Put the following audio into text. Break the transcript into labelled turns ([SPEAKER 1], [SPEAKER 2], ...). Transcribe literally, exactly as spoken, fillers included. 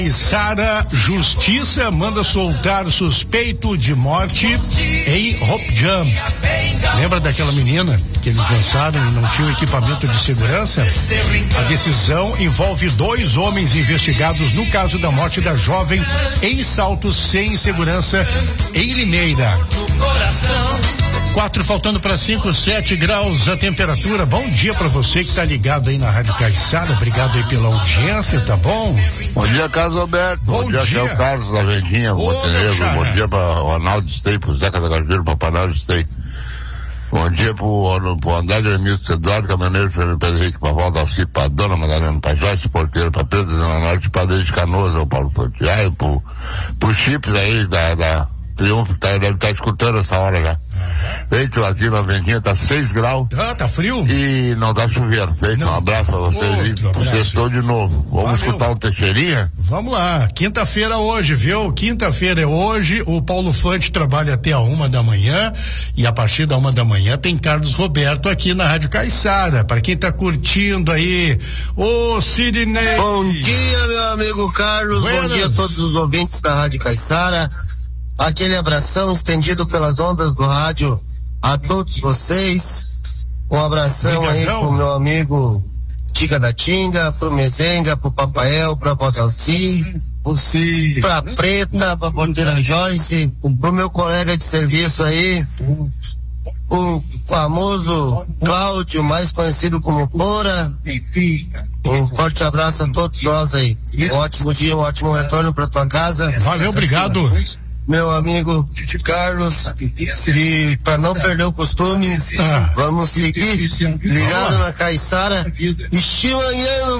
[SPEAKER 1] Sara, Justiça manda soltar suspeito de morte em Hope Jam. Lembra daquela menina que eles lançaram e não tinham equipamento de segurança? A decisão envolve dois homens investigados no caso da morte da jovem em saltos sem segurança em Limeira. Quatro faltando para cinco, sete graus a temperatura. Bom dia para você que está ligado aí na Rádio Caiçara. Obrigado aí pela audiência, tá bom?
[SPEAKER 2] Bom dia, Carlos Alberto.
[SPEAKER 1] Bom,
[SPEAKER 2] Bom dia,
[SPEAKER 1] dia.
[SPEAKER 2] aqui é o Carlos da Vendinha, Montenegro. Bom dia para o Arnaldo Stey, pro Zeca da Cajueiro, para o Panaldo Stey. Bom dia pro, pro André Gremilson, Eduardo Caminhoneiro, Fernando Pedro Henrique, para Valdo Alci, para Dona Madalena, para Jorge Porteiro, para Pedro Zona Norte, para Desde Canoas, ao Paulo Portiaio, pro, pro Chips aí da, da Triunfo, tá, deve estar tá escutando essa hora já. Feito, aqui na Vendinha tá seis graus.
[SPEAKER 1] Ah, tá frio?
[SPEAKER 2] E não tá chovendo. Feito, um abraço pra vocês e vocês estão de novo. Vamos Valeu. Escutar um Teixeirinha?
[SPEAKER 1] Vamos lá, quinta-feira hoje, viu? Quinta-feira é hoje, o Paulo Fante trabalha até a uma da manhã e a partir da uma da manhã tem Carlos Roberto aqui na Rádio Caiçara. Para quem tá curtindo aí, ô Sidney.
[SPEAKER 3] Bom dia, meu amigo Carlos. Buenas. Bom dia a todos os ouvintes da Rádio Caiçara. Aquele abração estendido pelas ondas do rádio a todos vocês. Um abração aí pro meu amigo Tiga da Tinga, pro Mezenga, pro Papael, pra Botalci, pra Preta, pra Porteira Joyce, pro meu colega de serviço aí, o famoso Cláudio, mais conhecido como Pora. Um forte abraço a todos nós aí. Um ótimo dia, um ótimo retorno pra tua casa.
[SPEAKER 1] Valeu, obrigado.
[SPEAKER 3] Meu amigo Carlos, e para não perder o costume, ah. vamos seguir ligado na Caiçara e chimanhando